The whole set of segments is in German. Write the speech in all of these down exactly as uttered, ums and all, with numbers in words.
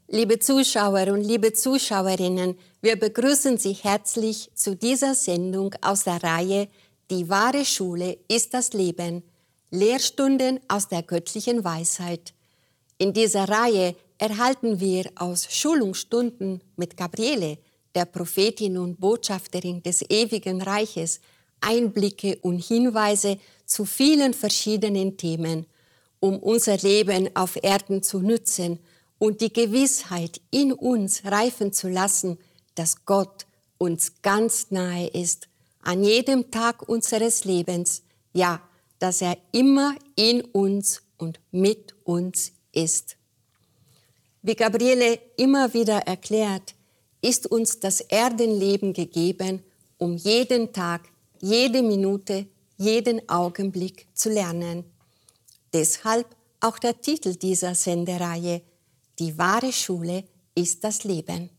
Liebe Zuschauer und liebe Zuschauerinnen, wir begrüßen Sie herzlich zu dieser Sendung aus der Reihe Die wahre Schule ist das Leben, Lehrstunden aus der göttlichen Weisheit. In dieser Reihe erhalten wir aus Schulungsstunden mit Gabriele, der Prophetin und Botschafterin des ewigen Reiches, Einblicke und Hinweise zu vielen verschiedenen Themen, um unser Leben auf Erden zu nützen und die Gewissheit in uns reifen zu lassen, dass Gott uns ganz nahe ist, an jedem Tag unseres Lebens, ja, dass er immer in uns und mit uns ist. Wie Gabriele immer wieder erklärt, ist uns das Erdenleben gegeben, um jeden Tag, jede Minute, jeden Augenblick zu lernen. Deshalb auch der Titel dieser Sendereihe: Die wahre Schule ist das Leben.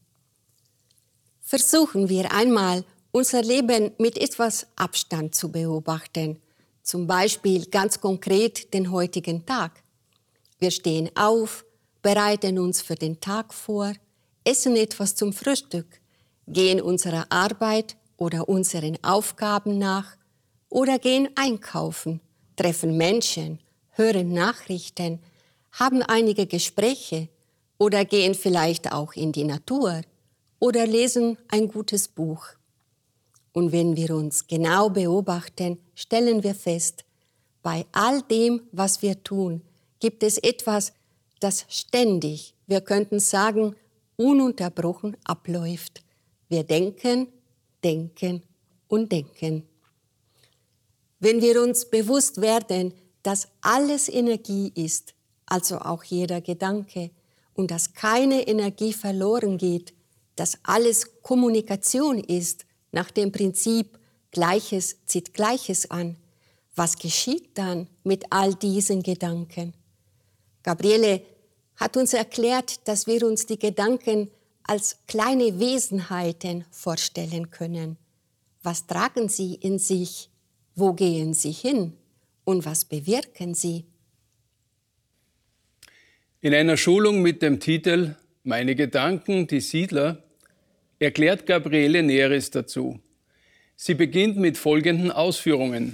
Versuchen wir einmal, unser Leben mit etwas Abstand zu beobachten. Zum Beispiel ganz konkret den heutigen Tag. Wir stehen auf, bereiten uns für den Tag vor, essen etwas zum Frühstück, gehen unserer Arbeit oder unseren Aufgaben nach oder gehen einkaufen, treffen Menschen, hören Nachrichten, haben einige Gespräche oder gehen vielleicht auch in die Natur oder lesen ein gutes Buch. Und wenn wir uns genau beobachten, stellen wir fest, bei all dem, was wir tun, gibt es etwas, das ständig, wir könnten sagen, ununterbrochen abläuft. Wir denken, denken und denken. Wenn wir uns bewusst werden, dass alles Energie ist, also auch jeder Gedanke, und dass keine Energie verloren geht, dass alles Kommunikation ist, nach dem Prinzip Gleiches zieht Gleiches an, was geschieht dann mit all diesen Gedanken? Gabriele hat uns erklärt, dass wir uns die Gedanken als kleine Wesenheiten vorstellen können. Was tragen sie in sich? Wo gehen sie hin? Und was bewirken sie? In einer Schulung mit dem Titel Meine Gedanken, die Siedler, erklärt Gabriele Näheres dazu. Sie beginnt mit folgenden Ausführungen.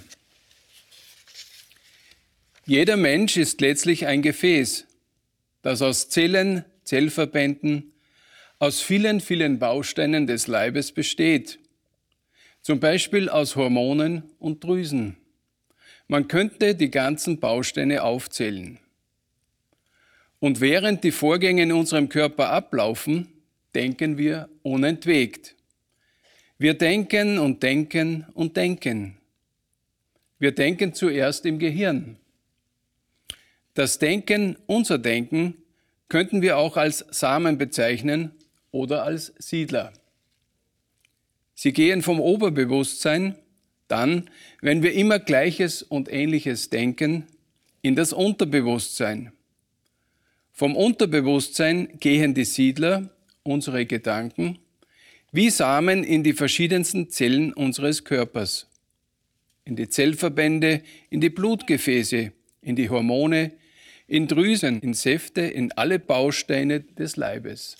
Jeder Mensch ist letztlich ein Gefäß, das aus Zellen, Zellverbänden, aus vielen, vielen Bausteinen des Leibes besteht. Zum Beispiel aus Hormonen und Drüsen. Man könnte die ganzen Bausteine aufzählen. Und während die Vorgänge in unserem Körper ablaufen, denken wir unentwegt. Wir denken und denken und denken. Wir denken zuerst im Gehirn. Das Denken, unser Denken, könnten wir auch als Samen bezeichnen oder als Siedler. Sie gehen vom Oberbewusstsein, dann, wenn wir immer Gleiches und Ähnliches denken, in das Unterbewusstsein. Vom Unterbewusstsein gehen die Siedler, unsere Gedanken, wie Samen in die verschiedensten Zellen unseres Körpers. In die Zellverbände, in die Blutgefäße, in die Hormone, in Drüsen, in Säfte, in alle Bausteine des Leibes.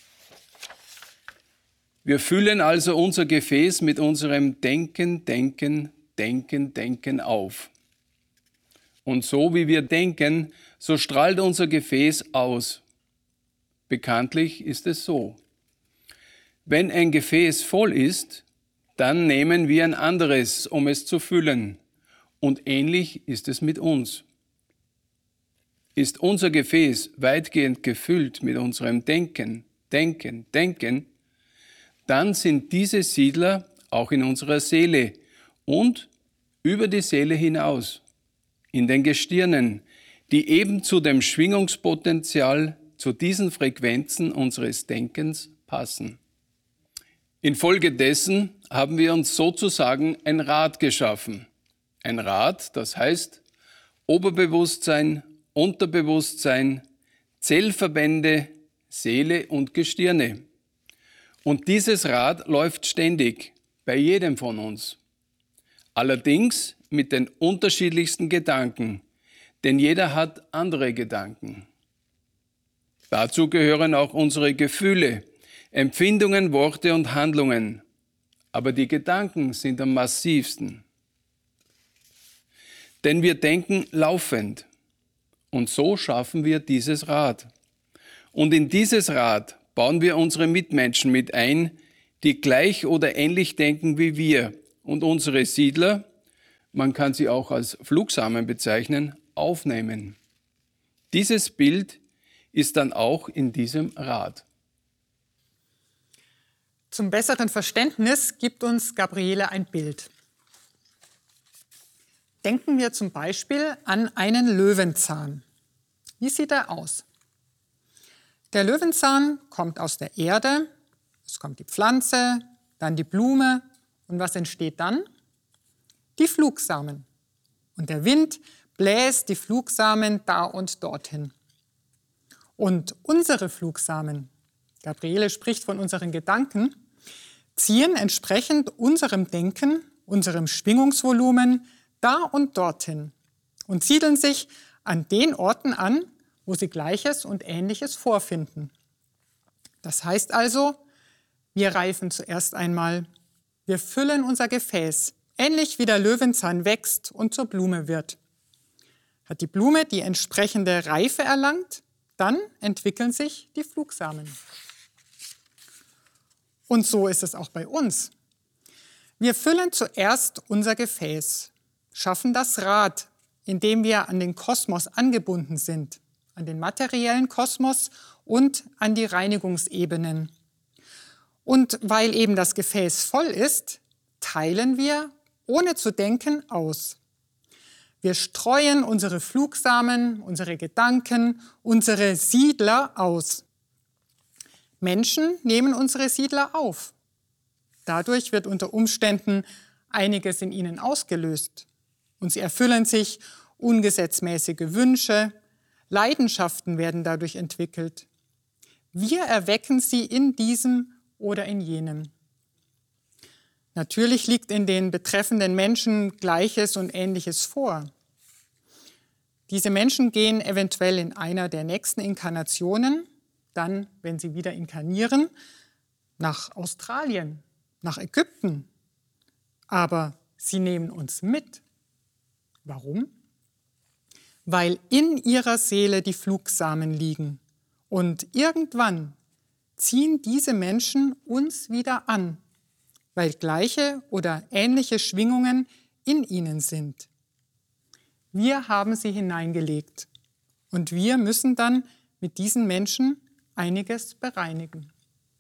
Wir füllen also unser Gefäß mit unserem Denken, Denken, Denken, Denken auf. Und so wie wir denken, so strahlt unser Gefäß aus. Bekanntlich ist es so. Wenn ein Gefäß voll ist, dann nehmen wir ein anderes, um es zu füllen. Und ähnlich ist es mit uns. Ist unser Gefäß weitgehend gefüllt mit unserem Denken, Denken, Denken, dann sind diese Siedler auch in unserer Seele und über die Seele hinaus, in den Gestirnen, die eben zu dem Schwingungspotenzial, zu diesen Frequenzen unseres Denkens passen. Infolgedessen haben wir uns sozusagen ein Rad geschaffen. Ein Rad, das heißt Oberbewusstsein, Unterbewusstsein, Zellverbände, Seele und Gestirne. Und dieses Rad läuft ständig, bei jedem von uns. Allerdings mit den unterschiedlichsten Gedanken, denn jeder hat andere Gedanken. Dazu gehören auch unsere Gefühle, Empfindungen, Worte und Handlungen. Aber die Gedanken sind am massivsten. Denn wir denken laufend. Und so schaffen wir dieses Rad. Und in dieses Rad bauen wir unsere Mitmenschen mit ein, die gleich oder ähnlich denken wie wir. Und unsere Siedler, man kann sie auch als Flugsamen bezeichnen, aufnehmen. Dieses Bild ist dann auch in diesem Rad. Zum besseren Verständnis gibt uns Gabriele ein Bild. Denken wir zum Beispiel an einen Löwenzahn. Wie sieht er aus? Der Löwenzahn kommt aus der Erde, es kommt die Pflanze, dann die Blume und was entsteht dann? Die Flugsamen. Und der Wind bläst die Flugsamen da und dorthin. Und unsere Flugsamen, Gabriele spricht von unseren Gedanken, ziehen entsprechend unserem Denken, unserem Schwingungsvolumen da und dorthin und siedeln sich an den Orten an, wo sie Gleiches und Ähnliches vorfinden. Das heißt also, wir reifen zuerst einmal, wir füllen unser Gefäß, ähnlich wie der Löwenzahn wächst und zur Blume wird. Hat die Blume die entsprechende Reife erlangt, dann entwickeln sich die Flugsamen. Und so ist es auch bei uns. Wir füllen zuerst unser Gefäß, schaffen das Rad, in dem wir an den Kosmos angebunden sind, an den materiellen Kosmos und an die Reinigungsebenen. Und weil eben das Gefäß voll ist, teilen wir, ohne zu denken, aus. Wir streuen unsere Flugsamen, unsere Gedanken, unsere Siedler aus. Menschen nehmen unsere Siedler auf. Dadurch wird unter Umständen einiges in ihnen ausgelöst. Und sie erfüllen sich ungesetzmäßige Wünsche, Leidenschaften werden dadurch entwickelt. Wir erwecken sie in diesem oder in jenem. Natürlich liegt in den betreffenden Menschen Gleiches und Ähnliches vor. Diese Menschen gehen eventuell in einer der nächsten Inkarnationen, dann, wenn sie wieder inkarnieren, nach Australien, nach Ägypten. Aber sie nehmen uns mit. Warum? Weil in ihrer Seele die Flugsamen liegen. Und irgendwann ziehen diese Menschen uns wieder an, weil gleiche oder ähnliche Schwingungen in ihnen sind. Wir haben sie hineingelegt und wir müssen dann mit diesen Menschen einiges bereinigen.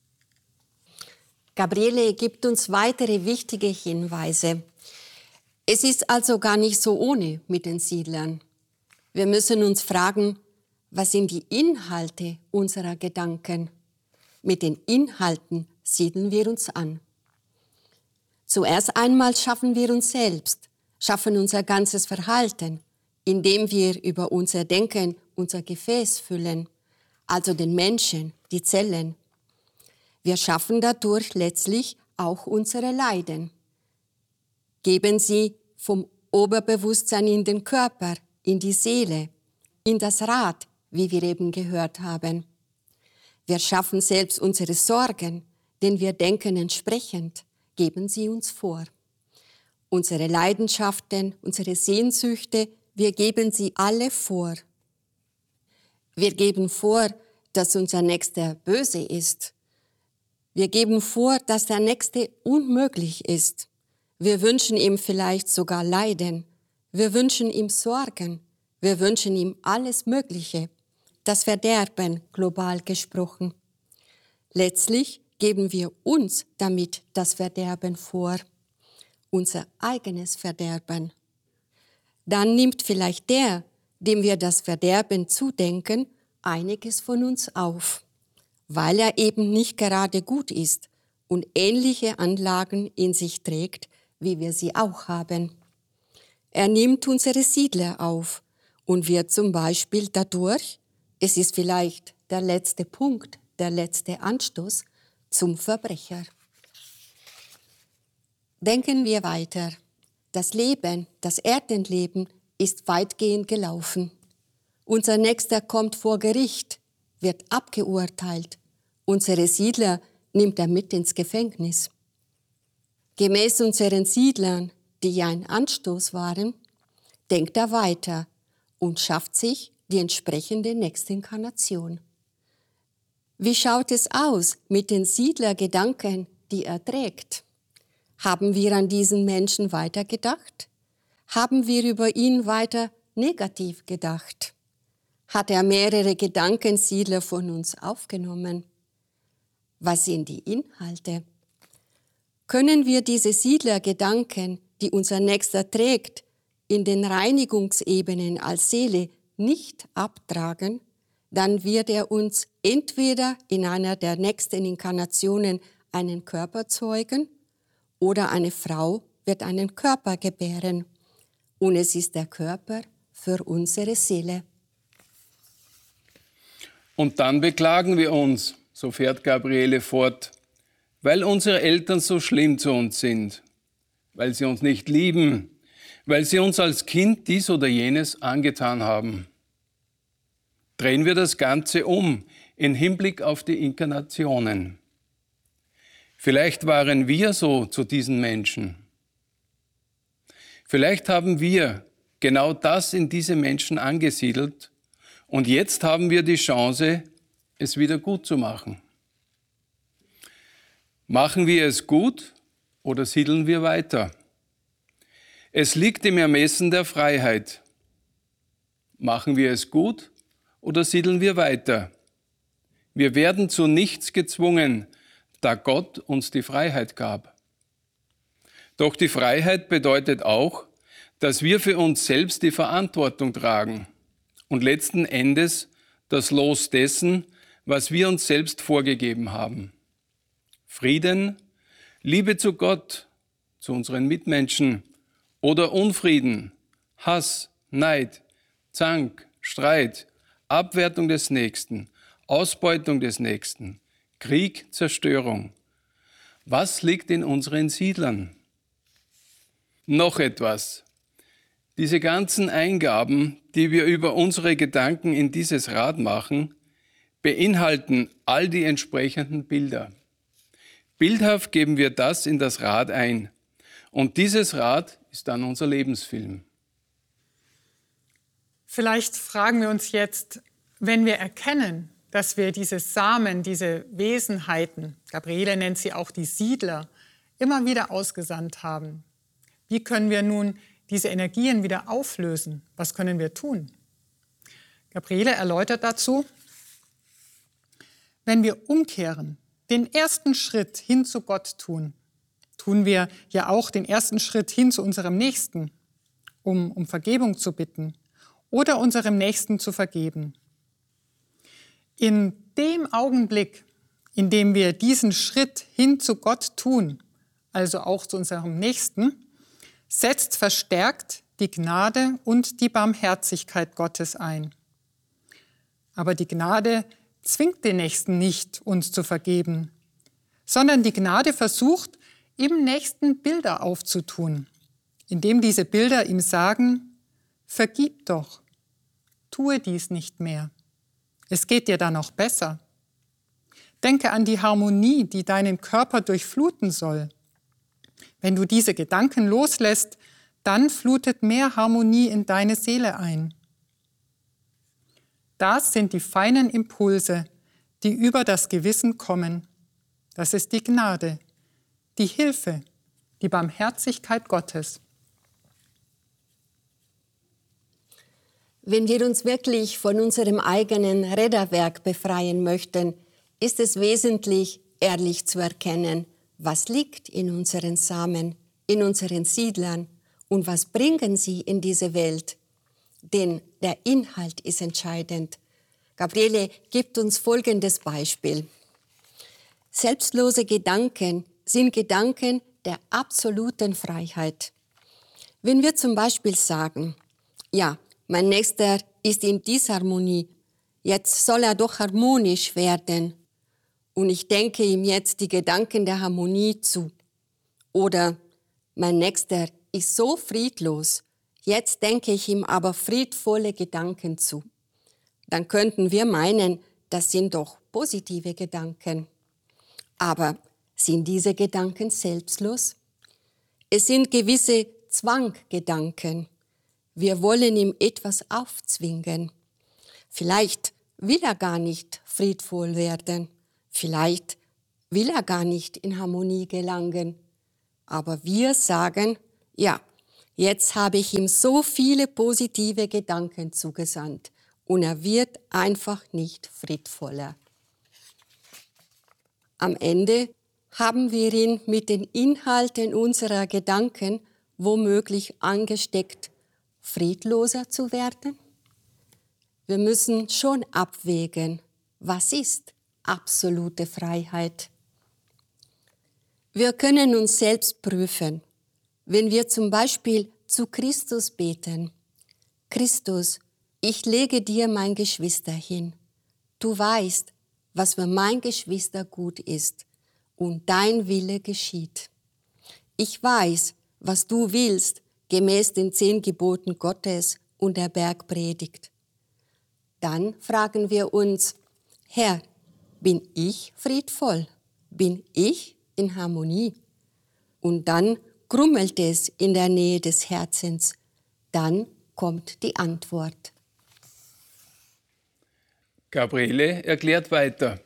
Gabriele gibt uns weitere wichtige Hinweise. Es ist also gar nicht so ohne mit den Siedlern. Wir müssen uns fragen, was sind die Inhalte unserer Gedanken? Mit den Inhalten siedeln wir uns an. Zuerst einmal schaffen wir uns selbst, schaffen unser ganzes Verhalten, indem wir über unser Denken unser Gefäß füllen, also den Menschen, die Zellen. Wir schaffen dadurch letztlich auch unsere Leiden. Geben sie vom Oberbewusstsein in den Körper, in die Seele, in das Rad, wie wir eben gehört haben. Wir schaffen selbst unsere Sorgen, denn wir denken entsprechend, geben sie uns vor. Unsere Leidenschaften, unsere Sehnsüchte, wir geben sie alle vor. Wir geben vor, dass unser Nächster böse ist. Wir geben vor, dass der Nächste unmöglich ist. Wir wünschen ihm vielleicht sogar Leiden. Wir wünschen ihm Sorgen. Wir wünschen ihm alles Mögliche. Das Verderben, global gesprochen. Letztlich geben wir uns damit das Verderben vor. Unser eigenes Verderben. Dann nimmt vielleicht der, dem wir das Verderben zudenken, einiges von uns auf, weil er eben nicht gerade gut ist und ähnliche Anlagen in sich trägt, wie wir sie auch haben. Er nimmt unsere Siedler auf und wird zum Beispiel dadurch, es ist vielleicht der letzte Punkt, der letzte Anstoß, zum Verbrecher. Denken wir weiter. Das Leben, das Erdenleben ist weitgehend gelaufen. Unser Nächster kommt vor Gericht. wird abgeurteilt. Unsere Siedler nimmt er mit ins Gefängnis. Gemäß unseren Siedlern, die ja ein Anstoß waren, denkt er weiter und schafft sich die entsprechende nächste Inkarnation. Wie schaut es aus mit den Siedlergedanken, die er trägt? Haben wir an diesen Menschen weitergedacht? Haben wir über ihn weiter negativ gedacht? Hat er mehrere Gedankensiedler von uns aufgenommen? Was sind die Inhalte? Können wir diese Siedlergedanken, die unser Nächster trägt, in den Reinigungsebenen als Seele nicht abtragen, dann wird er uns entweder in einer der nächsten Inkarnationen einen Körper zeugen oder eine Frau wird einen Körper gebären. Und es ist der Körper für unsere Seele. Und dann beklagen wir uns, so fährt Gabriele fort, weil unsere Eltern so schlimm zu uns sind, weil sie uns nicht lieben, weil sie uns als Kind dies oder jenes angetan haben. Drehen wir das Ganze um in Hinblick auf die Inkarnationen. Vielleicht waren wir so zu diesen Menschen. Vielleicht haben wir genau das in diese Menschen angesiedelt und jetzt haben wir die Chance, es wieder gut zu machen. Machen wir es gut oder siedeln wir weiter? Es liegt im Ermessen der Freiheit. Machen wir es gut oder siedeln wir weiter? Wir werden zu nichts gezwungen, da Gott uns die Freiheit gab. Doch die Freiheit bedeutet auch, dass wir für uns selbst die Verantwortung tragen und letzten Endes das Los dessen, was wir uns selbst vorgegeben haben. Frieden, Liebe zu Gott, zu unseren Mitmenschen oder Unfrieden, Hass, Neid, Zank, Streit, Abwertung des Nächsten, Ausbeutung des Nächsten, Krieg, Zerstörung. Was liegt in unseren Siedlern? Noch etwas. Diese ganzen Eingaben, die wir über unsere Gedanken in dieses Rad machen, beinhalten all die entsprechenden Bilder. Bildhaft geben wir das in das Rad ein. Und dieses Rad ist dann unser Lebensfilm. Vielleicht fragen wir uns jetzt, wenn wir erkennen, dass wir diese Samen, diese Wesenheiten, Gabriele nennt sie auch die Siedler, immer wieder ausgesandt haben. Wie können wir nun diese Energien wieder auflösen? Was können wir tun? Gabriele erläutert dazu, wenn wir umkehren, den ersten Schritt hin zu Gott tun, tun wir ja auch den ersten Schritt hin zu unserem Nächsten, um um Vergebung zu bitten oder unserem Nächsten zu vergeben. In dem Augenblick, in dem wir diesen Schritt hin zu Gott tun, also auch zu unserem Nächsten, setzt verstärkt die Gnade und die Barmherzigkeit Gottes ein. Aber die Gnade zwingt den Nächsten nicht, uns zu vergeben, sondern die Gnade versucht, im Nächsten Bilder aufzutun, indem diese Bilder ihm sagen, vergib doch, tue dies nicht mehr. Es geht dir dann noch besser. Denke an die Harmonie, die deinen Körper durchfluten soll. Wenn du diese Gedanken loslässt, dann flutet mehr Harmonie in deine Seele ein. Das sind die feinen Impulse, die über das Gewissen kommen. Das ist die Gnade, die Hilfe, die Barmherzigkeit Gottes. Wenn wir uns wirklich von unserem eigenen Räderwerk befreien möchten, ist es wesentlich, ehrlich zu erkennen, was liegt in unseren Samen, in unseren Siedlern und was bringen sie in diese Welt. Denn der Inhalt ist entscheidend. Gabriele gibt uns folgendes Beispiel. Selbstlose Gedanken sind Gedanken der absoluten Freiheit. Wenn wir zum Beispiel sagen, ja, mein Nächster ist in Disharmonie, jetzt soll er doch harmonisch werden und ich denke ihm jetzt die Gedanken der Harmonie zu. Oder mein Nächster ist so friedlos, jetzt denke ich ihm aber friedvolle Gedanken zu. Dann könnten wir meinen, das sind doch positive Gedanken. Aber sind diese Gedanken selbstlos? Es sind gewisse Zwanggedanken. Wir wollen ihm etwas aufzwingen. Vielleicht will er gar nicht friedvoll werden. Vielleicht will er gar nicht in Harmonie gelangen. Aber wir sagen, ja, jetzt habe ich ihm so viele positive Gedanken zugesandt und er wird einfach nicht friedvoller. Am Ende haben wir ihn mit den Inhalten unserer Gedanken womöglich angesteckt, friedloser zu werden? Wir müssen schon abwägen, was ist absolute Freiheit? Wir können uns selbst prüfen, wenn wir zum Beispiel zu Christus beten. Christus, ich lege dir mein Geschwister hin. Du weißt, was für mein Geschwister gut ist, und dein Wille geschieht. Ich weiß, was du willst, gemäß den zehn Geboten Gottes und der Bergpredigt. Dann fragen wir uns, Herr, bin ich friedvoll? Bin ich in Harmonie? Und dann grummelt es in der Nähe des Herzens. Dann kommt die Antwort. Gabriele erklärt weiter.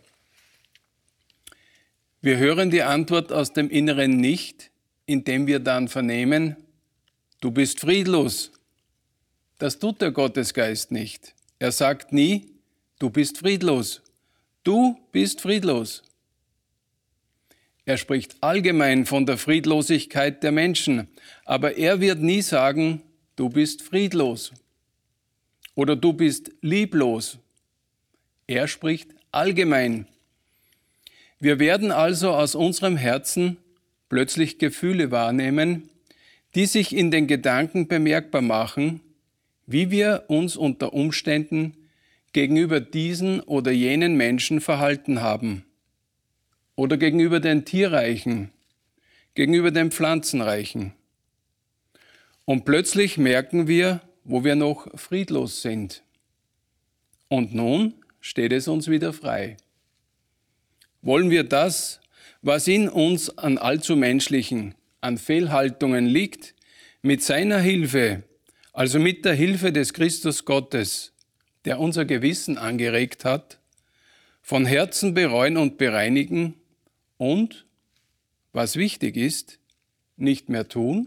Wir hören die Antwort aus dem Inneren nicht, indem wir dann vernehmen, du bist friedlos. Das tut der Gottesgeist nicht. Er sagt nie, du bist friedlos. Du bist friedlos. Er spricht allgemein von der Friedlosigkeit der Menschen, aber er wird nie sagen, du bist friedlos oder du bist lieblos. Er spricht allgemein. Wir werden also aus unserem Herzen plötzlich Gefühle wahrnehmen, die sich in den Gedanken bemerkbar machen, wie wir uns unter Umständen gegenüber diesen oder jenen Menschen verhalten haben oder gegenüber den Tierreichen, gegenüber den Pflanzenreichen. Und plötzlich merken wir, wo wir noch friedlos sind. Und nun steht es uns wieder frei. Wollen wir das, was in uns an allzu menschlichen, an Fehlhaltungen liegt, mit seiner Hilfe, also mit der Hilfe des Christus Gottes, der unser Gewissen angeregt hat, von Herzen bereuen und bereinigen und, was wichtig ist, nicht mehr tun?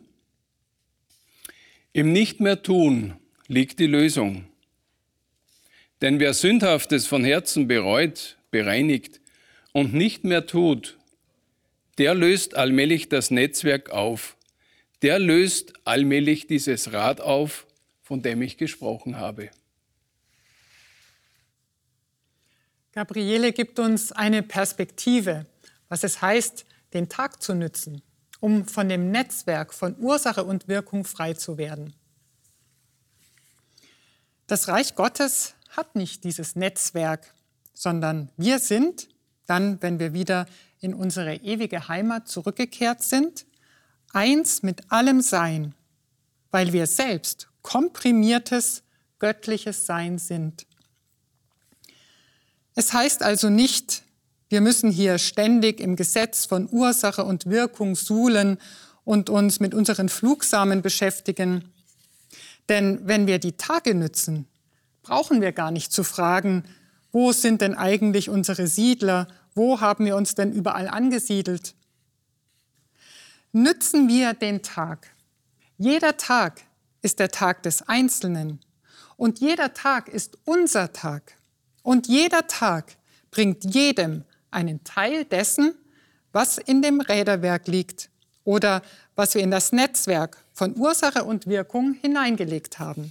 Im Nicht mehr tun liegt die Lösung. Denn wer Sündhaftes von Herzen bereut, bereinigt und nicht mehr tut, der löst allmählich das Netzwerk auf. Der löst allmählich dieses Rad auf, von dem ich gesprochen habe. Gabriele gibt uns eine Perspektive, was es heißt, den Tag zu nützen, um von dem Netzwerk von Ursache und Wirkung frei zu werden. Das Reich Gottes hat nicht dieses Netzwerk, sondern wir sind, dann, wenn wir wieder in unsere ewige Heimat zurückgekehrt sind, eins mit allem Sein, weil wir selbst komprimiertes, göttliches Sein sind. Es heißt also nicht, wir müssen hier ständig im Gesetz von Ursache und Wirkung suhlen und uns mit unseren Flugsamen beschäftigen. Denn wenn wir die Tage nützen, brauchen wir gar nicht zu fragen, wo sind denn eigentlich unsere Siedler? Wo haben wir uns denn überall angesiedelt? Nützen wir den Tag. Jeder Tag ist der Tag des Einzelnen und jeder Tag ist unser Tag. Und jeder Tag bringt jedem einen Teil dessen, was in dem Räderwerk liegt oder was wir in das Netzwerk von Ursache und Wirkung hineingelegt haben.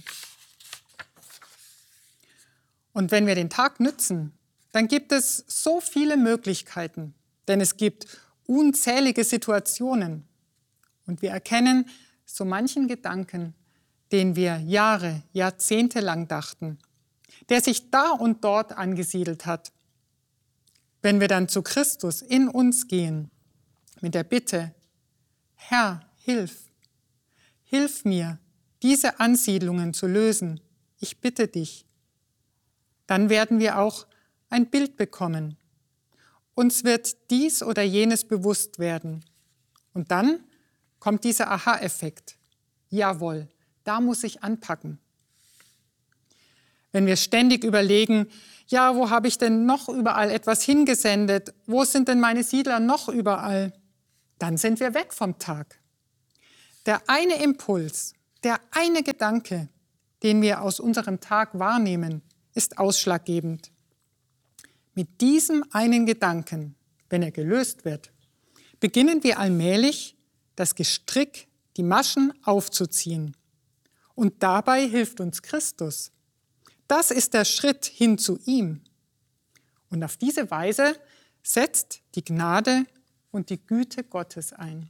Und wenn wir den Tag nützen, dann gibt es so viele Möglichkeiten, denn es gibt unzählige Situationen. Und wir erkennen so manchen Gedanken, den wir Jahre, Jahrzehnte lang dachten, der sich da und dort angesiedelt hat. Wenn wir dann zu Christus in uns gehen, mit der Bitte, Herr, hilf, hilf mir, diese Ansiedlungen zu lösen, ich bitte dich, dann werden wir auch ein Bild bekommen. Uns wird dies oder jenes bewusst werden. Und dann kommt dieser Aha-Effekt. Jawohl, da muss ich anpacken. Wenn wir ständig überlegen, ja, wo habe ich denn noch überall etwas hingesendet? Wo sind denn meine Siedler noch überall? Dann sind wir weg vom Tag. Der eine Impuls, der eine Gedanke, den wir aus unserem Tag wahrnehmen, ist ausschlaggebend. Mit diesem einen Gedanken, wenn er gelöst wird, beginnen wir allmählich, das Gestrick, die Maschen aufzuziehen. Und dabei hilft uns Christus. Das ist der Schritt hin zu ihm. Und auf diese Weise setzt die Gnade und die Güte Gottes ein.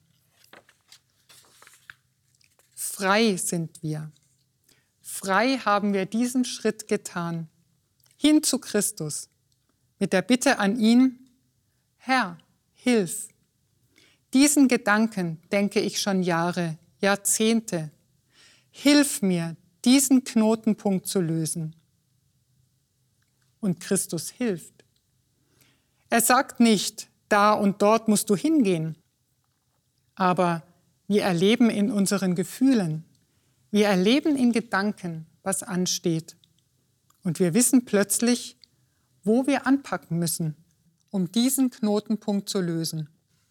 Frei sind wir. Frei haben wir diesen Schritt getan, hin zu Christus, mit der Bitte an ihn, Herr, hilf. Diesen Gedanken denke ich schon Jahre, Jahrzehnte. Hilf mir, diesen Knotenpunkt zu lösen. Und Christus hilft. Er sagt nicht, da und dort musst du hingehen. Aber wir erleben in unseren Gefühlen, wir erleben in Gedanken, was ansteht. Und wir wissen plötzlich, wo wir anpacken müssen, um diesen Knotenpunkt zu lösen.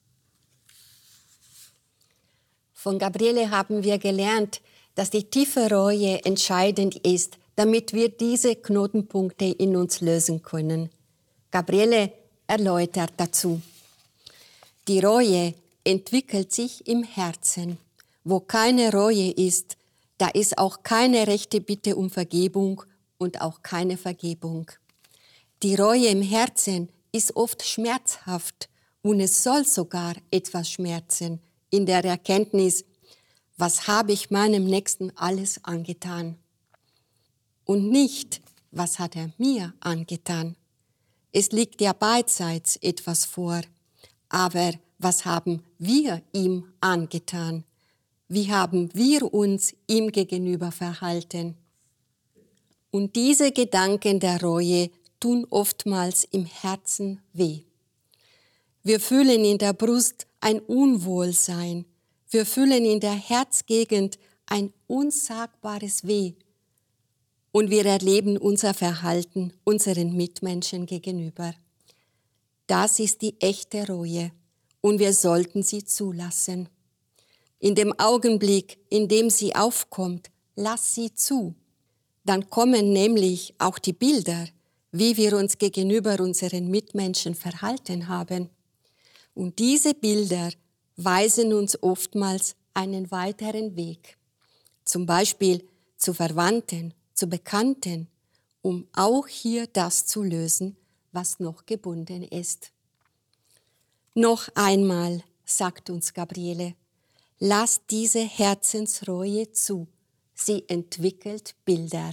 Von Gabriele haben wir gelernt, dass die tiefe Reue entscheidend ist, damit wir diese Knotenpunkte in uns lösen können. Gabriele erläutert dazu. Die Reue entwickelt sich im Herzen. Wo keine Reue ist, da ist auch keine rechte Bitte um Vergebung und auch keine Vergebung. Die Reue im Herzen ist oft schmerzhaft und es soll sogar etwas schmerzen in der Erkenntnis, was habe ich meinem Nächsten alles angetan? Und nicht, was hat er mir angetan? Es liegt ja beidseits etwas vor, aber was haben wir ihm angetan? Wie haben wir uns ihm gegenüber verhalten? Und diese Gedanken der Reue tun oftmals im Herzen weh. Wir fühlen in der Brust ein Unwohlsein. Wir fühlen in der Herzgegend ein unsagbares Weh. Und wir erleben unser Verhalten unseren Mitmenschen gegenüber. Das ist die echte Reue und wir sollten sie zulassen. In dem Augenblick, in dem sie aufkommt, lass sie zu. Dann kommen nämlich auch die Bilder, wie wir uns gegenüber unseren Mitmenschen verhalten haben. Und diese Bilder weisen uns oftmals einen weiteren Weg, zum Beispiel zu Verwandten, zu Bekannten, um auch hier das zu lösen, was noch gebunden ist. Noch einmal, sagt uns Gabriele, lass diese Herzensreue zu, sie entwickelt Bilder.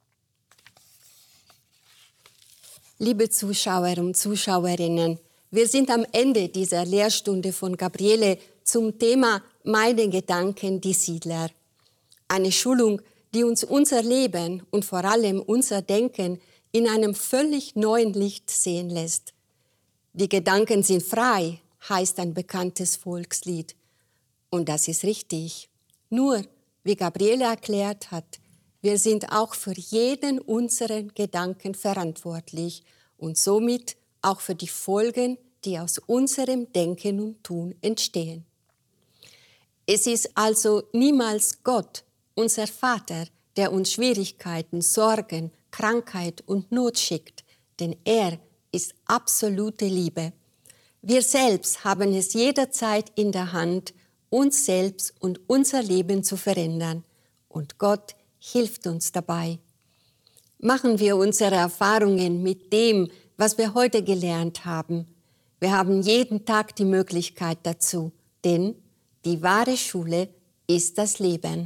Liebe Zuschauer und Zuschauerinnen, wir sind am Ende dieser Lehrstunde von Gabriele zum Thema Meine Gedanken, die Siedler. Eine Schulung, die uns unser Leben und vor allem unser Denken in einem völlig neuen Licht sehen lässt. Die Gedanken sind frei, heißt ein bekanntes Volkslied. Und das ist richtig. Nur, wie Gabriele erklärt hat, wir sind auch für jeden unseren Gedanken verantwortlich und somit auch für die Folgen, die aus unserem Denken und Tun entstehen. Es ist also niemals Gott, unser Vater, der uns Schwierigkeiten, Sorgen, Krankheit und Not schickt, denn er ist absolute Liebe. Wir selbst haben es jederzeit in der Hand, uns selbst und unser Leben zu verändern. Und Gott hilft uns dabei. Machen wir unsere Erfahrungen mit dem, was wir heute gelernt haben. Wir haben jeden Tag die Möglichkeit dazu, denn die wahre Schule ist das Leben.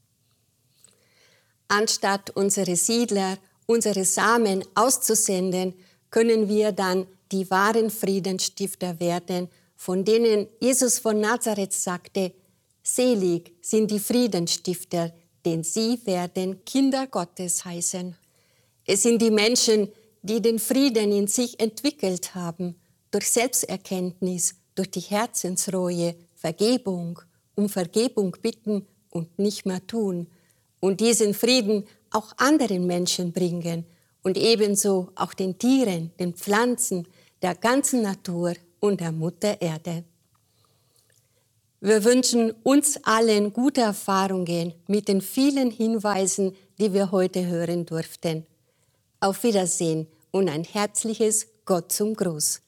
Anstatt unsere Siedler, unsere Samen auszusenden, können wir dann die wahren Friedensstifter werden, von denen Jesus von Nazareth sagte, selig sind die Friedensstifter, denn sie werden Kinder Gottes heißen. Es sind die Menschen, die den Frieden in sich entwickelt haben, durch Selbsterkenntnis, durch die Herzensreue, Vergebung, um Vergebung bitten und nicht mehr tun und diesen Frieden auch anderen Menschen bringen und ebenso auch den Tieren, den Pflanzen, der ganzen Natur und der Mutter Erde. Wir wünschen uns allen gute Erfahrungen mit den vielen Hinweisen, die wir heute hören durften. Auf Wiedersehen und ein herzliches Gott zum Gruß.